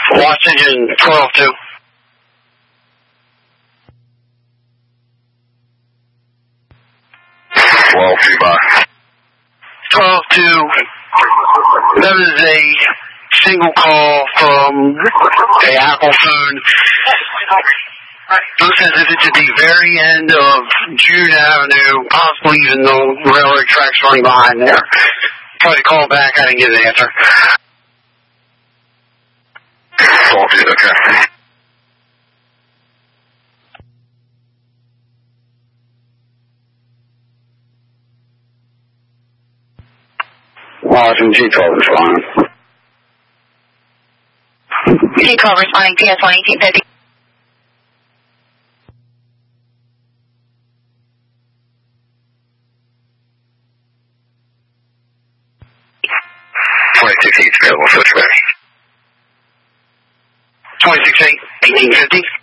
Watch engine 12-2. 12-2 by. 12-2. That is a single call from a Apple phone. It says that it's at the very end of June Avenue, possibly even the railroad tracks running behind there. Tried to call back, I didn't get an answer. 12-2, okay. Washington G12 responding. G12 responding, PS 1850. Available, switchback. 26-8, 1850.